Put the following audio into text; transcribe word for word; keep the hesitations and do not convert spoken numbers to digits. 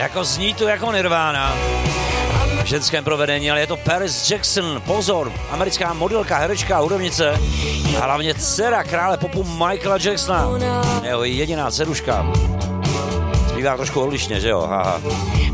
Jako zní to jako Nirvana. V ženském provedení, ale je to Paris Jackson. Pozor, americká modelka, herečka, hudebnice. A hlavně dcera krále popu Michaela Jacksona. Jeho jediná dceruška. Zpívá trošku odlišně, že jo? Haha.